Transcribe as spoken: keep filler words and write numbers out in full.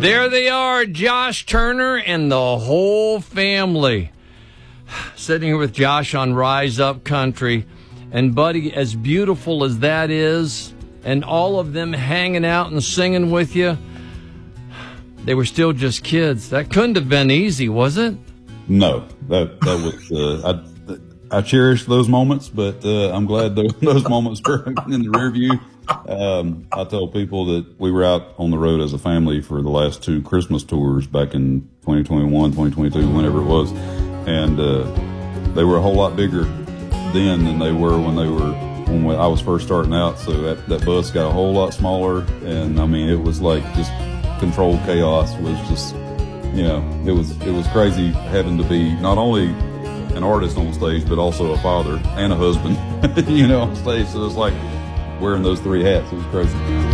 There they are, Josh Turner and the whole family. Sitting here with Josh on Rise Up Country. And, buddy, as beautiful as that is, and all of them hanging out and singing with you, they were still just kids. That couldn't have been easy, was it? No, that that was. Uh, I I cherish those moments, but uh, I'm glad those, those moments are in the rear view. Um, I tell people that we were out on the road as a family for the last two Christmas tours back in twenty twenty-one, twenty twenty-two, whenever it was, and uh, they were a whole lot bigger then than they were when they were when I was first starting out. So that that bus got a whole lot smaller, and I mean it was like just controlled chaos. Was just you know it was it was crazy having to be not only an artist on stage but also a father and a husband, you know, on stage. So it's like wearing those three hats. It was crazy.